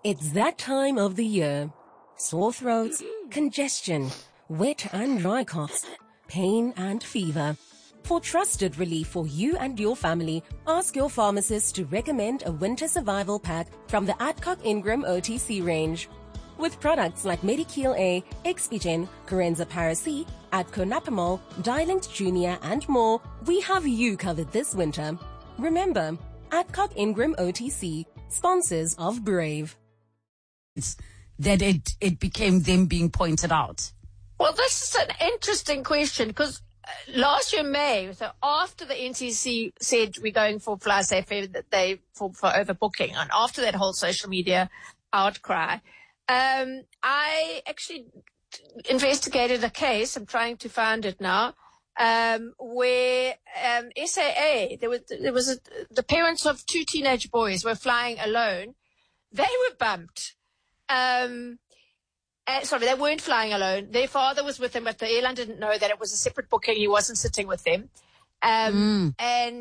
It's that time of the year. Sore throats, congestion, wet and dry coughs, pain and fever. For trusted relief for you and your family, ask your pharmacist to recommend a winter survival pack from the Adcock Ingram OTC range. With products like Medikil A, Expigen, Corenza Paracy, Adco Napamol, Dilinct Junior and more, we have you covered this winter. Remember, Adcock Ingram OTC, sponsors of Brave. That it became them being pointed out? Well, this is an interesting question because last year May, so after the NCC said we're going for Fly Safe, that they for overbooking, and after that whole social media outcry, I actually investigated a case. I'm trying to find it now, where SAA the parents of two teenage boys were flying alone. They were bumped. Sorry, they weren't flying alone. Their father was with them, but the airline didn't know that it was a separate booking. He wasn't sitting with them. And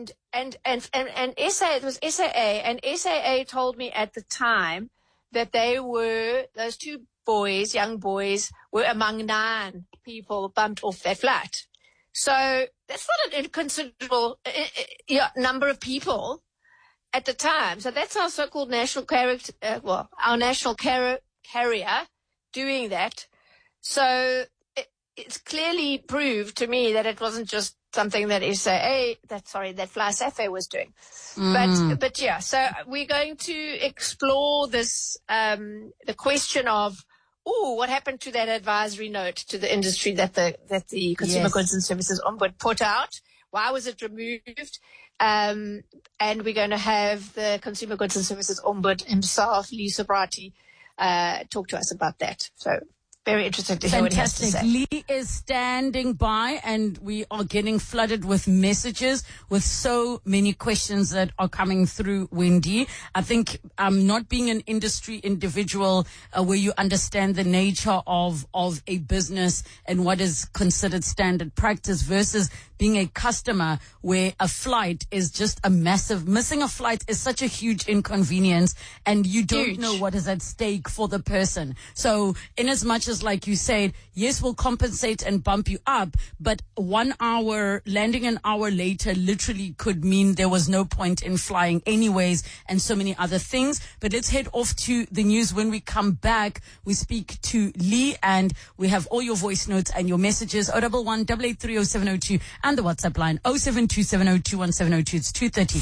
it was SAA, and SAA told me at the time that those two boys, young boys, were among 9 people bumped off their flight. So that's not an inconsiderable number of people at the time. So that's our so-called national our national carrier doing that. So it's clearly proved to me that it wasn't just something that that Fly Safe was doing. But yeah, so we're going to explore this, the question of, what happened to that advisory note to the industry that the Consumer Goods and Services Ombudsman put out? Why was it removed? And we're going to have the Consumer Goods and Services Ombudsman himself, Lee Sobrati, talk to us about that. So very interested to hear what he has to say. Lee is standing by, and we are getting flooded with messages with so many questions that are coming through, Wendy. I think not being an industry individual where you understand the nature of a business and what is considered standard practice versus being a customer where a flight is just missing a flight is such a huge inconvenience, and you don't know what is at stake for the person. So in as much as, like you said, yes, we'll compensate and bump you up, but 1 hour, landing an hour later literally could mean there was no point in flying anyways, and so many other things. But let's head off to the news. When we come back, we speak to Lee, and we have all your voice notes and your messages, 011 883 0702, and the WhatsApp line 0727021702. It's 2:30.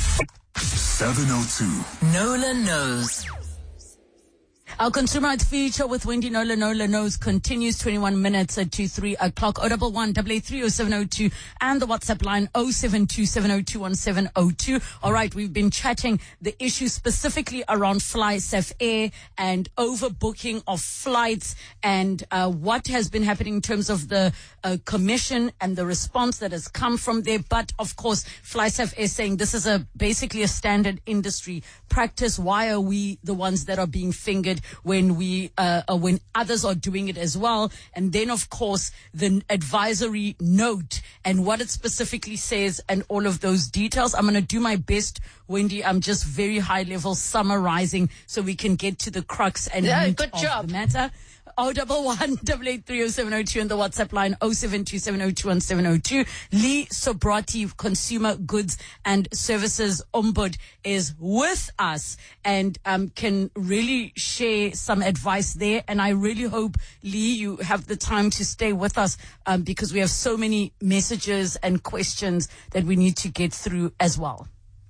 702. Nola Knows. Our Consumer Rights feature with Wendy Nola Knows continues 21 minutes to 3 o'clock. 011 883 0702, and the WhatsApp line 0727021702. All right, we've been chatting the issue specifically around Fly Safe Air and overbooking of flights, and what has been happening in terms of the commission and the response that has come from there. But of course, Fly Safe Air saying this is basically a standard industry practice. Why are we the ones that are being fingered when when others are doing it as well? And then of course the advisory note and what it specifically says and all of those details. I'm going to do my best, Wendy. I'm just very high level summarizing so we can get to the crux and meat of the matter. 011 883 0702 and the WhatsApp line 0727021702. Lee Sobrati, Consumer Goods and Services Ombudsman, is with us and can really share some advice there. And I really hope, Lee, you have the time to stay with us because we have so many messages and questions that we need to get through as well.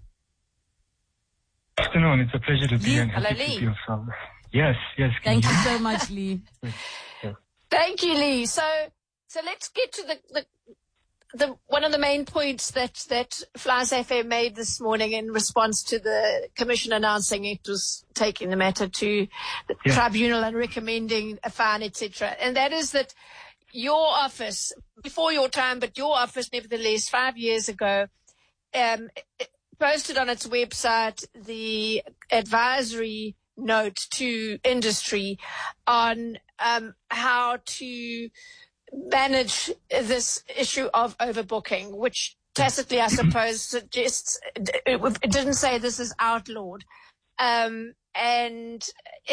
Good afternoon. It's a pleasure to be here. Hello, Lee. Yes. Thank you so much, Lee. Yes. Thank you, Lee. So let's get to the one of the main points that Fly Safe made this morning in response to the Commission announcing it was taking the matter to the tribunal and recommending a fine, etc. And that is that your office, before your time, but your office nevertheless 5 years ago, posted on its website the advisory note to industry on how to manage this issue of overbooking, which tacitly, I suppose, suggests it didn't say this is outlawed. And